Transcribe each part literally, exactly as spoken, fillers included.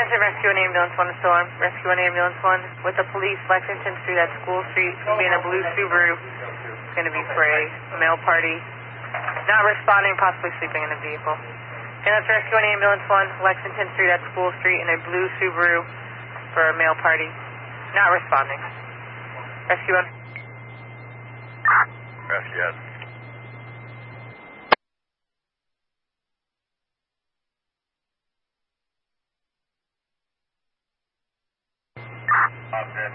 Attention Rescue and Ambulance one to Storm. Rescue and Ambulance one with the police, Lexington Street at School Street. It's going to be in a blue Subaru. It's going to be for a male party. Not responding, possibly sleeping in a vehicle. And that's Rescue and Ambulance one, Lexington Street at School Street in a blue Subaru for a male party. Not responding. Rescue one. Rescue yes. Okay.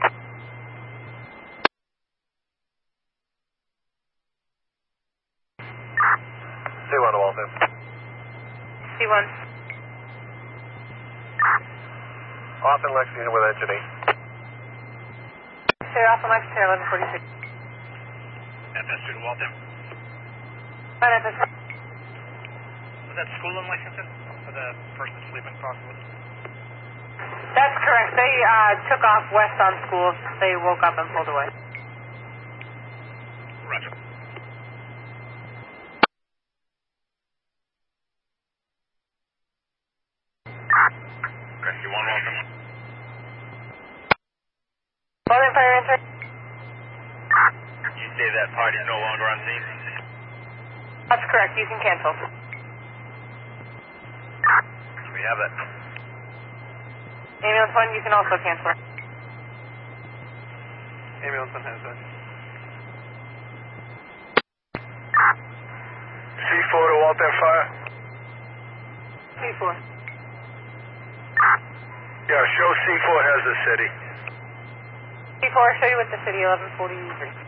C one to Walton. C one. Off in Lexington with engine eight. Stay off on Lexington, eleven forty-six. F S two to Walton. Right, F S two. Was that school in Lexington? For the person sleeping, possibly? That's correct. They uh, took off west on School. They woke up and pulled away. Roger. Rescue one, Walton. Walton, fire answer. You say that party's no longer on scene? That's correct. You can cancel. We have that. Ambulance one, you can also cancel. Ambulance one has that. C four to Walton Fire. C four. Yeah, show C four has the city. C four, show you with the city, eleven forty-three.